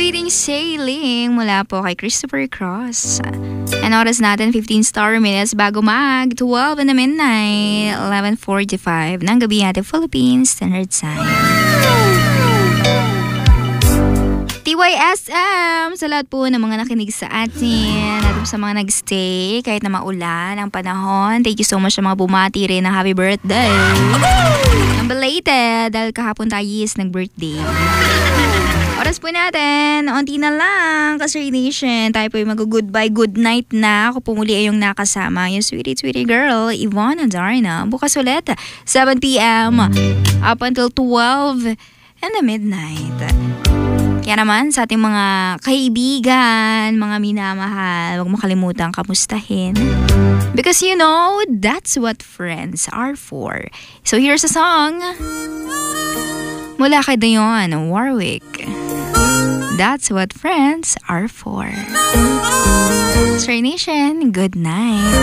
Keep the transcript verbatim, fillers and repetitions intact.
Sweeting Sailing mula po kay Christopher Cross. And oras natin, fifteen star minutes bago mag twelve in the midnight, eleven forty-five ng gabi natin Philippines Standard Time. T Y S M sa lahat po ng mga nakinig sa atin at sa mga nagstay kahit na maulan ang panahon. Thank you so much sa mga bumati rin ng happy birthday. Ang belated dahil kahapon tayo is nag-birthday. Oras po natin, onti na lang kasi Nation. Tayo po yung mag-goodbye, good night na. Ako po muli ay yung nakasama, yung sweetie, sweetie girl, Ivana Darna. Bukas ulit, seven p.m. up until twelve in the midnight. Kaya naman sa ating mga kaibigan, mga minamahal, huwag mo kalimutang kamustahin. Because you know, that's what friends are for. So here's a song mula kay Dionne Warwick. That's what friends are for. Stray Nation, good night.